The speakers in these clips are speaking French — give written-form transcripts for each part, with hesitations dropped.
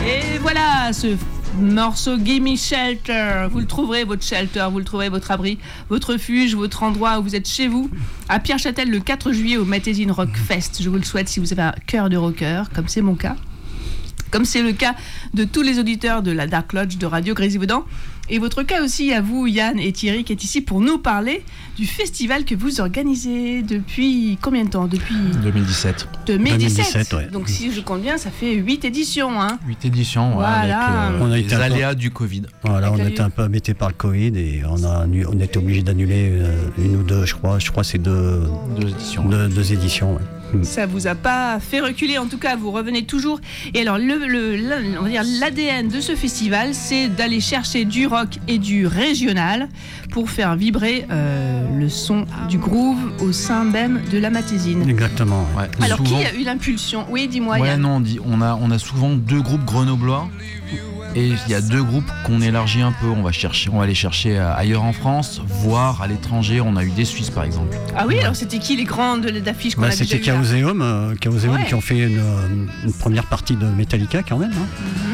Et voilà, ce morceau Gimme Shelter. Vous le trouverez, votre shelter, vous le trouverez, votre abri, votre refuge, votre endroit où vous êtes chez vous, à Pierre-Châtel le 4 juillet au Matésine Rock Fest. Je vous le souhaite si vous avez un cœur de rocker, comme c'est mon cas. Comme c'est le cas de tous les auditeurs de la Dark Lodge de Radio Grésivaudan. Et votre cas aussi à vous, Yann et Thierry, qui est ici pour nous parler du festival que vous organisez depuis combien de temps ? Depuis 2017. 2017, ouais. Donc si je compte bien, ça fait 8 éditions. 8 éditions, voilà. avec On a les été aléas du Covid. Voilà, on était un peu embêtés par le Covid et on était obligé d'annuler une ou deux, je crois c'est deux éditions. Deux éditions, ouais. Ça vous a pas fait reculer, en tout cas, vous revenez toujours. Et alors, on va dire l'ADN de ce festival, c'est d'aller chercher du rock et du régional pour faire vibrer le son du groove au sein même de la Matésine. Exactement. Ouais. Alors, Souvent, qui a eu l'impulsion ? Oui, dis-moi, ouais, Yann. non, on a souvent 2 groupes grenoblois. Et il y a 2 groupes qu'on élargit un peu. On va aller chercher ailleurs en France, voire à l'étranger. On a eu des Suisses, par exemple. Ah oui, alors c'était qui les grandes d'affiches qu'on a déjà c'était eues là ? Chaoseum Ouais. qui ont fait une première partie de Metallica quand même.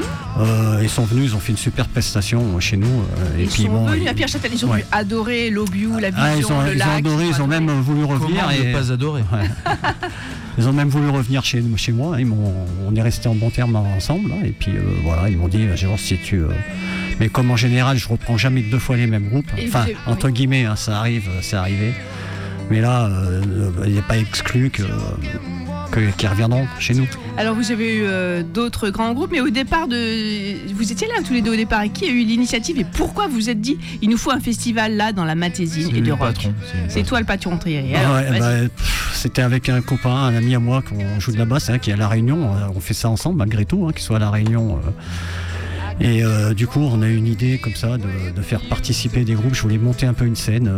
Ils sont venus, ils ont fait une super prestation chez nous. Ils sont venus à Pierre-Châtel, ils ont dû adorer l'Obiou, la vision, le ils lac. ont adoré, ils ont même voulu revenir. Comment ne pas adorer ? Ouais. Ils ont même voulu revenir chez moi. On est restés en bon terme ensemble. Et puis voilà, ils m'ont dit, Gérard, si tu. Mais comme en général, je reprends jamais 2 fois les mêmes groupes. Enfin, entre guillemets, hein, ça arrive, c'est arrivé. Mais là, il n'est pas exclu qu'ils reviendront chez nous. Alors vous avez eu d'autres grands groupes, mais au départ, vous étiez là tous les deux au départ. Et qui a eu l'initiative et pourquoi vous êtes dit il nous faut un festival là dans la Matésine et de rock ? C'est toi le patron, Thierry. C'était avec un copain, un ami à moi qu'on joue de la basse, qui est à La Réunion. On fait ça ensemble malgré tout, qu'il soit à La Réunion. Et du coup, on a eu une idée comme ça de faire participer des groupes. Je voulais monter un peu une scène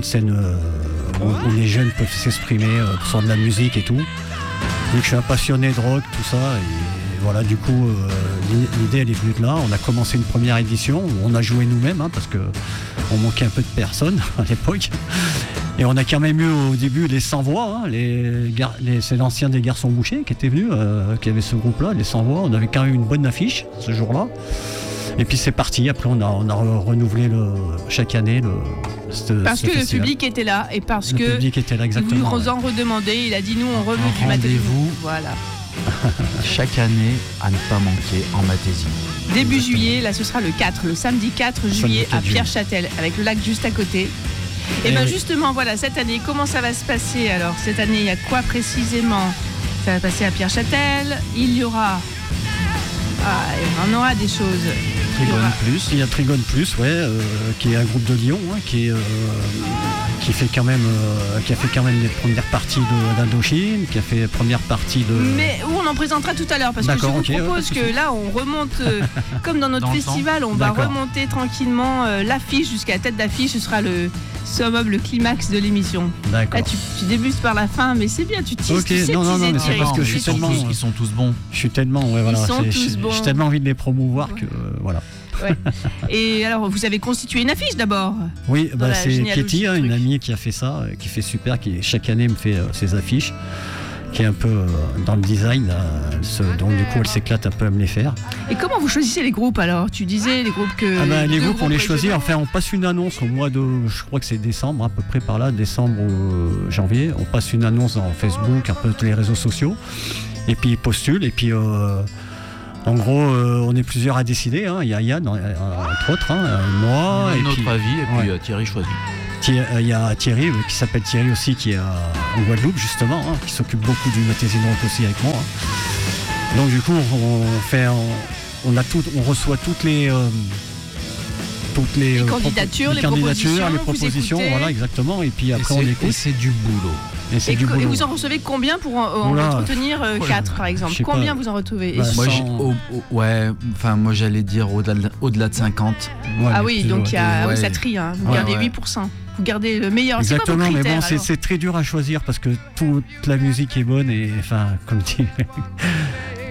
où les jeunes peuvent s'exprimer sur de la musique et tout. Donc je suis un passionné de rock, tout ça, et voilà, du coup, l'idée elle est venue de là. On a commencé une première édition où on a joué nous-mêmes, parce que on manquait un peu de personnes à l'époque. Et on a quand même eu au début les Sans Voix, c'est l'ancien des Garçons Bouchers qui était venu, qui avait ce groupe-là, les Sans Voix. On avait quand même une bonne affiche ce jour-là. Et puis c'est parti. Après on a renouvelé chaque année parce que le public était là et parce que le public était là, exactement. Vous nous en redemandez. Il a dit nous on reveut du Matésine. Rendez-vous. Voilà. Chaque année à ne pas manquer en Matésine. Début juillet, là ce sera le samedi 4 juillet à Pierre-Châtel avec le lac juste à côté. Et bien justement voilà, cette année comment ça va se passer alors ? Cette année il y a quoi précisément ? Ça va passer à Pierre-Châtel. Il y aura on aura des choses. Trigone Plus. Il y a Trigone Plus, qui est un groupe de Lyon, qui a fait quand même les premières parties d'Indochine, qui a fait première partie de. Mais on en présentera tout à l'heure parce que je vous propose que là on remonte comme dans notre festival, on va remonter tranquillement l'affiche jusqu'à la tête d'affiche. Ce sera le summum, le climax de l'émission. D'accord. Là tu débutes par la fin, mais c'est bien, tu teases. Okay. Non, mais c'est parce que ils sont tous bons. Je suis tellement, j'ai tellement envie de les promouvoir que voilà. Ouais. Et alors, vous avez constitué une affiche d'abord ? Oui, c'est Katie, une amie qui a fait ça, qui fait super, qui chaque année me fait ses affiches, qui est un peu dans le design, donc du coup elle s'éclate un peu à me les faire. Et comment vous choisissez les groupes alors ? Tu disais les groupes que... les groupes on les choisit, enfin on passe une annonce au mois de, je crois que c'est décembre, à peu près par là, décembre ou janvier, on passe une annonce dans Facebook, un peu tous les réseaux sociaux, et puis ils postulent, et puis... en gros, on est plusieurs à décider. Il y a Yann, entre autres, moi. Et notre avis, et puis Thierry choisit. Il y a Thierry, qui s'appelle Thierry aussi, qui est en Guadeloupe, justement, qui s'occupe beaucoup du Matésine Rock aussi avec moi. Donc, du coup, on reçoit toutes les candidatures, les propositions, voilà, exactement. Et puis après, on écoute. Et c'est du boulot. Et vous en recevez combien pour en retenir 4 par exemple ? Combien vous en retrouvez ? Moi j'allais dire au-delà de 50. Oui, donc ça trie, vous gardez 8%. Vous gardez le meilleur. Exactement, c'est quoi vos critères, mais bon, c'est très dur à choisir parce que toute la musique est bonne et enfin, comme dit.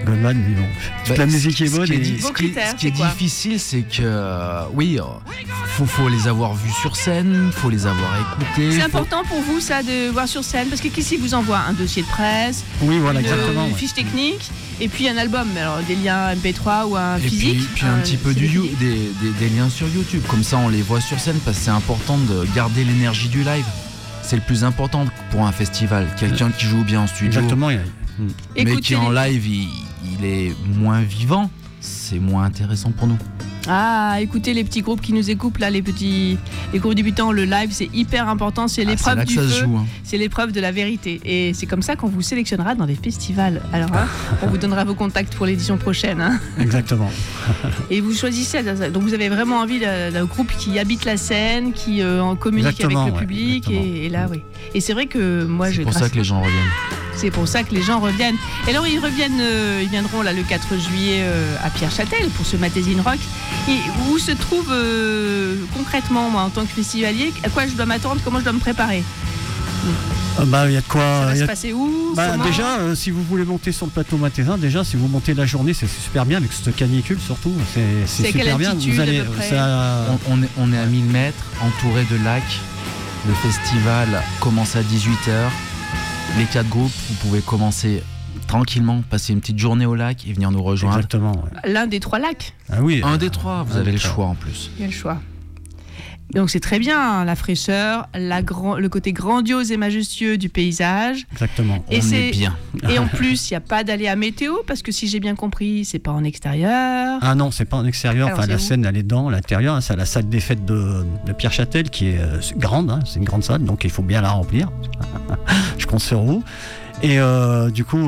Goldman, mais bon, toute la musique est bonne. Ce qui est quoi difficile, c'est que oui, faut les avoir vus sur scène, faut les avoir écoutés. C'est important pour vous ça de voir sur scène parce que qu'est-ce qu'il vous envoie? Un dossier de presse, oui, voilà, exactement, une fiche technique et puis un album, alors des liens MP3 ou un physique. Et puis un petit peu des liens sur YouTube, comme ça on les voit sur scène parce que c'est important de garder l'énergie du live. C'est le plus important pour un festival. Quelqu'un qui joue bien en studio, exactement, mais qui en live il est moins vivant, c'est moins intéressant pour nous. Ah, écoutez les petits groupes qui nous écoutent là, les groupes débutants, le live c'est hyper important, c'est l'épreuve du feu, c'est l'épreuve de la vérité et c'est comme ça qu'on vous sélectionnera dans des festivals. Alors on vous donnera vos contacts pour l'édition prochaine. Hein. Exactement. Et vous choisissez, donc vous avez vraiment envie d'un groupe qui habite la scène, qui en communique avec le public et là oui. Et c'est vrai que moi c'est pour ça que les gens reviennent. C'est pour ça que les gens reviennent. Et alors ils viendront là le 4 juillet à Pierre-Châtel pour ce Magazine Rock. Et où se trouve concrètement, moi, en tant que festivalier, à quoi je dois m'attendre, comment je dois me préparer? Il y a de quoi. Ça va se passer où? Déjà, si vous voulez monter sur le plateau Mathésin, si vous montez la journée, c'est super bien avec cette canicule surtout. C'est super bien. Vous allez, on est à 1000 mètres, entouré de lacs. Le festival commence à 18h. Les 4 groupes, vous pouvez commencer tranquillement, passer une petite journée au lac et venir nous rejoindre. Exactement. Ouais. L'un des 3 lacs. Ah oui. Un des 3, vous avez le choix en plus. Il y a le choix. Donc c'est très bien, hein, la fraîcheur, le côté grandiose et majestueux du paysage. Exactement. Et on est bien. Et en plus, il n'y a pas d'aléa météo, parce que si j'ai bien compris, c'est pas en extérieur. Ah non, c'est pas en extérieur. Alors, la scène, elle est dans l'intérieur. C'est la salle des fêtes de Pierre-Châtel qui est grande. Hein, c'est une grande salle, donc il faut bien la remplir. Je compte sur vous. Et du coup,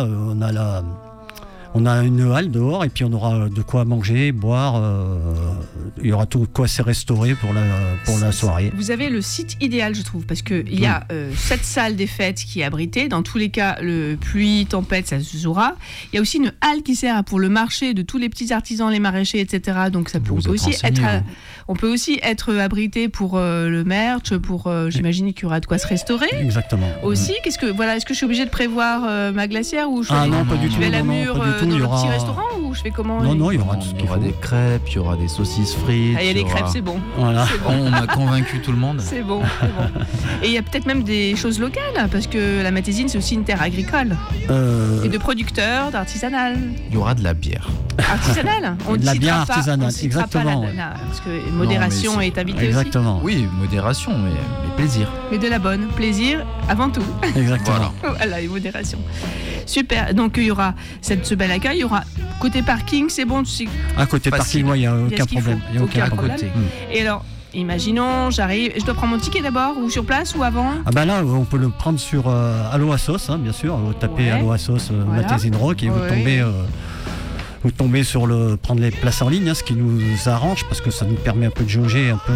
on a une halle dehors et puis on aura de quoi manger, boire. Il y aura tout quoi se restaurer pour la soirée. Vous avez le site idéal, je trouve, parce qu'il y a cette salle des fêtes qui est abritée. Dans tous les cas, le pluie, tempête, ça se jouera. Il y a aussi une halle qui sert pour le marché de tous les petits artisans, les maraîchers, etc. Donc ça peut aussi on peut aussi être abrité pour le merch, j'imagine qu'il y aura de quoi se restaurer. Exactement. Aussi, est-ce que je suis obligée de prévoir ma glacière ou je non, pas du tout. Je vais à la mur dans le petit restaurant ou je fais comment? Non, il y aura des crêpes, il y aura des saucisses frites. Ah, il y a les crêpes, c'est bon. Voilà. C'est bon. On a convaincu tout le monde. C'est bon. Et il y a peut-être même des choses locales, parce que la Matésine, c'est aussi une terre agricole. Et de producteurs, d'artisanal. Il y aura de la bière. Artisanale. De la bière artisanale, exactement. Parce que modération est invitée exactement. Oui, modération, mais plaisir. Mais de la bonne. Plaisir avant tout. Exactement. Voilà, et modération. Super. Donc il y aura ce bel accueil. Il y aura côté parking, c'est bon. À côté parking, il n'y a aucun problème. Il y a aucun problème. Et alors, imaginons, j'arrive, je dois prendre mon ticket d'abord ou sur place ou avant? Là, on peut le prendre sur Allo Assos, bien sûr. Vous tapez Allo Assos Magazine Rock et vous tombez sur prendre les places en ligne, ce qui nous arrange parce que ça nous permet un peu de jauger un peu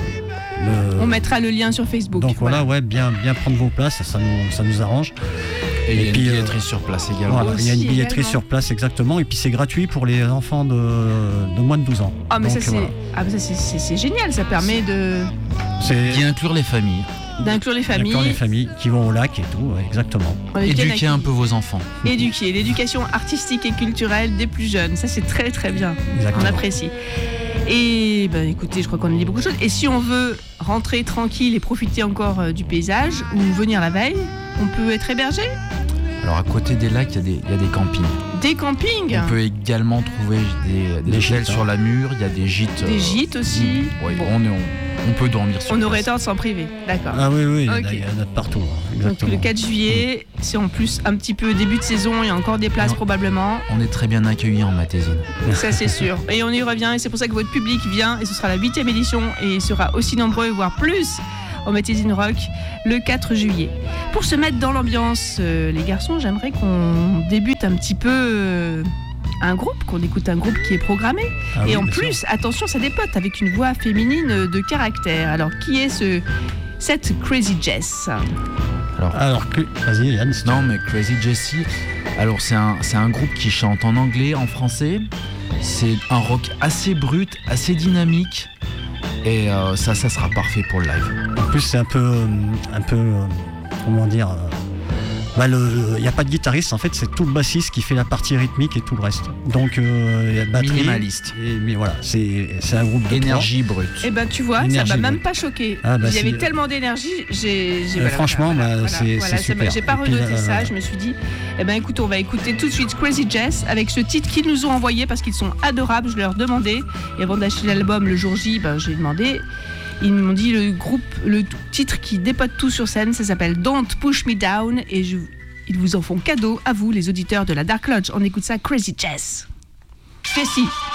On mettra le lien sur Facebook. Donc bien prendre vos places, ça nous arrange. Et il y a une billetterie sur place également. Voilà, il y a une billetterie sur place exactement, et puis c'est gratuit pour les enfants de moins de 12 ans. Ah mais c'est génial, ça permet d'inclure les familles. D'inclure les familles qui vont au lac et tout, exactement. Éduquer un peu vos enfants. Éduquer, l'éducation artistique et culturelle des plus jeunes, ça c'est très très bien. Exactement. On apprécie. Et écoutez, je crois qu'on a dit beaucoup de choses. Et si on veut rentrer tranquille et profiter encore du paysage ou venir la veille, on peut être hébergé? Alors à côté des lacs, il y a des campings. Des campings? On peut également trouver des gîtes sur la mure, il y a des gîtes. Des gîtes aussi. Oui, on peut dormir sur place. On aurait tort de s'en priver, d'accord. Ah oui, il y en a de partout. Exactement. Donc le 4 juillet, c'est en plus un petit peu début de saison, il y a encore des places probablement. On est très bien accueillis en Matésine. Ça c'est sûr. Et on y revient et c'est pour ça que votre public vient et ce sera la 8e édition et il sera aussi nombreux, voire plus, au Magazine Rock le 4 juillet. Pour se mettre dans l'ambiance, les garçons, j'aimerais qu'on débute un petit peu qu'on écoute un groupe qui est programmé. Et en plus, attention, ça dépote avec une voix féminine de caractère. Alors, qui est cette Crazy Jess? Alors vas-y Yann. Non, mais Crazy Jessie, alors c'est un groupe qui chante en anglais, en français. C'est un rock assez brut, assez dynamique. Et ça sera parfait pour le live. En plus, c'est un peu comment dire, Il n'y a pas de guitariste, en fait, c'est tout le bassiste qui fait la partie rythmique et tout le reste. Donc, batterie, minimaliste. Mais voilà, c'est un groupe de Énergie brute. Eh ben tu vois, Énergie ça m'a même brute. pas choqué. Ah, Il y avait tellement d'énergie, franchement, c'est super. J'ai pas Et puis, renoté ça, je me suis dit, eh ben écoute, on va écouter tout de suite Crazy Jess avec ce titre qu'ils nous ont envoyé parce qu'ils sont adorables, je leur demandais. Et avant d'acheter l'album le jour J, j'ai demandé. Ils m'ont dit le titre qui dépote tout sur scène, ça s'appelle Don't Push Me Down et ils vous en font cadeau à vous, les auditeurs de la Dark Lodge. On écoute ça, Crazy Jess. Jessie.